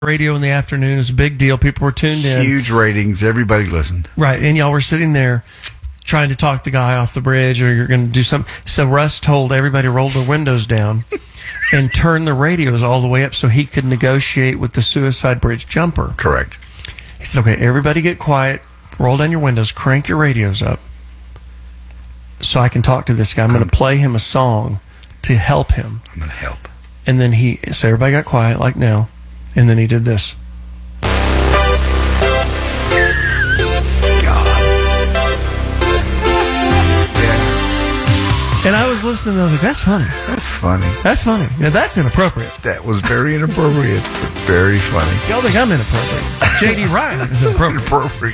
radio in the afternoon. It was a big deal. People were tuned in. Huge ratings. Everybody listened. Right, and y'all were sitting there trying to talk the guy off the bridge, or you're going to do something. So Russ told everybody to roll their windows down and turn the radios all the way up so he could negotiate with the Suicide Bridge jumper. Correct. He said, okay, everybody get quiet, roll down your windows, crank your radios up so I can talk to this guy. I'm going to play him a song to help him. I'm going to help. And then so everybody got quiet like now, and then he did this. And I was listening and I was like, that's funny. That's funny. That's funny. Now, that's inappropriate. That was very inappropriate, but very funny. Y'all think I'm inappropriate. J.D. Ryan is inappropriate.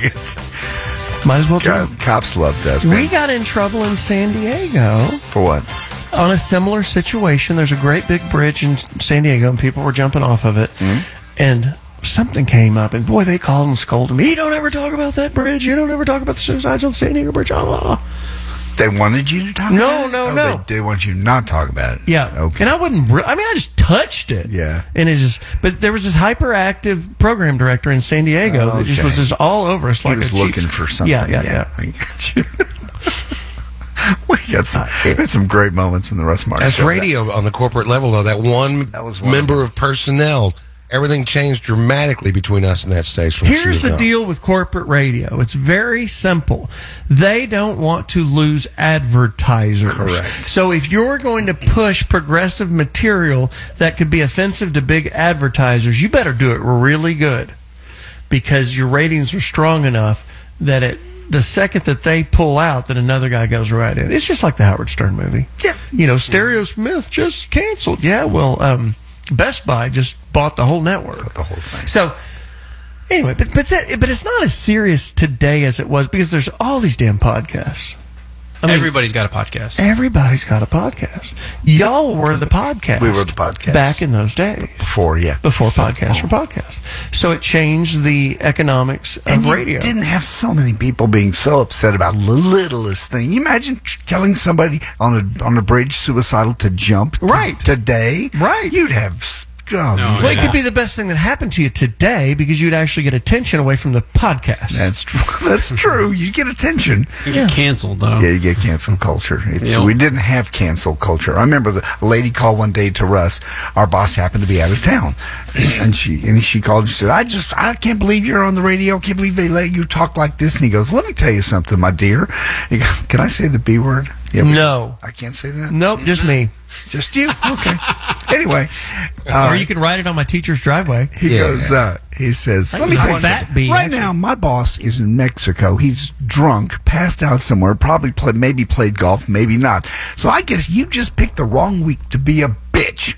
Might as well do it. Cops loved us. We got in trouble in San Diego. For what? On a similar situation. There's a great big bridge in San Diego, and people were jumping off of it. Mm-hmm. And something came up, and boy, they called and scolded me. You don't ever talk about that bridge. You don't ever talk about the suicides on San Diego Bridge. They wanted you to talk about it? No. They want you not to talk about it. Yeah. Okay. And I wouldn't, I just touched it. Yeah. And but there was this hyperactive program director in San Diego that just was just all over us. He was looking for something. Yeah. I got you. We had some great moments in the Russ Martin That's show. radio on the corporate level, though. That one member of personnel. Everything changed dramatically between us and that station. Here's the deal with corporate radio. It's very simple. They don't want to lose advertisers. Correct. So if you're going to push progressive material that could be offensive to big advertisers, you better do it really good, because your ratings are strong enough that the second that they pull out, that another guy goes right in. It's just like the Howard Stern movie. Yeah. Stereo Smith just canceled. Yeah, well, Best Buy just bought the whole network. The whole thing. So, anyway, but it's not as serious today as it was, because there's all these damn podcasts. Everybody's got a podcast. Everybody's got a podcast. Y'all were the podcast. We were the podcast. Back in those days. Before podcasts were podcasts. So it changed the economics of radio. You didn't have so many people being so upset about the littlest thing. You imagine telling somebody on a bridge suicidal to jump today? Right. You'd have... It could be the best thing that happened to you today, because you'd actually get attention away from the podcast. That's true. That's true. You get attention. You get canceled, though. Yeah, you get cancel culture. We didn't have cancel culture. I remember a lady called one day to Russ. Our boss happened to be out of town, and she called and she said, I can't believe you're on the radio. I can't believe they let you talk like this. And he goes, let me tell you something, my dear. He goes, can I say the B word? Yeah, no. I can't say that? Nope, just me. Just you? Okay. Anyway. Or you can write it on my teacher's driveway. He says, let me tell you something. Right now, my boss is in Mexico. He's drunk, passed out somewhere, probably maybe played golf, maybe not. So I guess you just picked the wrong week to be a bitch.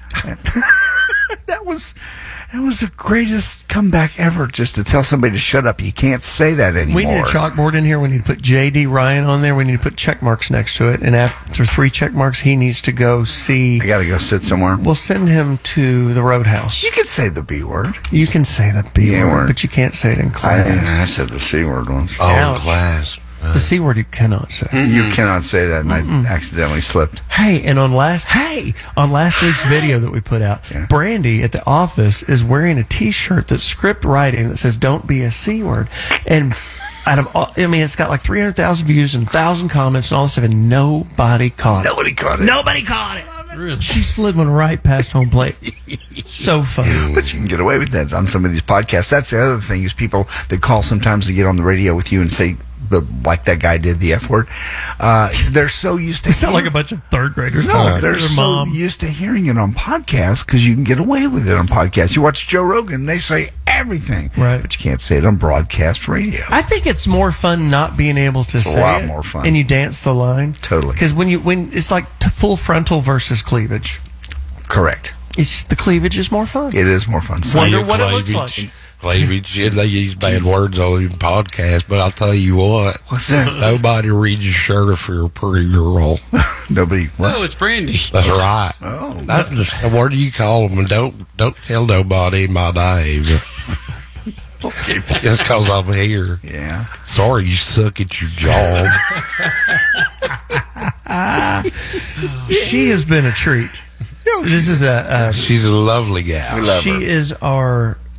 That was the greatest comeback ever, just to tell somebody to shut up. You can't say that anymore. We need a chalkboard in here. We need to put J.D. Ryan on there. We need to put check marks next to it. And after 3 check marks, he needs to go see... I got to go sit somewhere. We'll send him to the Roadhouse. You can say the B word. You can say the B word, but you can't say it in class. I said the C word once. Oh, in class. The C word you cannot say. Mm-hmm. You cannot say that, and I accidentally slipped. Hey, and on last week's video that we put out, Brandy at the office is wearing a T-shirt that's script writing that says "Don't be a C word," and it's got like 300,000 views and 1,000 comments and all this stuff, and nobody caught it. Nobody caught it. Really? She slid one right past home plate. So funny. But you can get away with that on some of these podcasts. That's the other thing, is people that call sometimes to get on the radio with you and say, like that guy did, the F word. They're so used to... They sound like a bunch of third graders. No, they're so used to hearing it on podcasts, because you can get away with it on podcasts. You watch Joe Rogan, they say everything. Right. But you can't say it on broadcast radio. I think it's more fun not being able to say it. It's a lot more fun. And you dance the line. Totally. Because when it's like full frontal versus cleavage. Correct. It's just, the cleavage is more fun. It is more fun. Wonder what it looks like. Cleavage, they use bad words on your podcast, but I'll tell you what. What's that? Nobody reads your shirt if you're a pretty girl. Nobody. What? Oh, it's Brandy. That's right. Oh. What do you call them? Don't tell nobody my name. Okay. Just because I'm here. Yeah. Sorry, you suck at your job. She has been a treat. This is She's a lovely gal. We love she her. is our